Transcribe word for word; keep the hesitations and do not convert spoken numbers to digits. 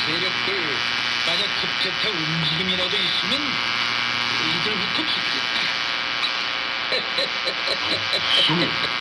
세력들 만약 급격한 움직임이라도 있으면 이들부터 죽겠다. 신이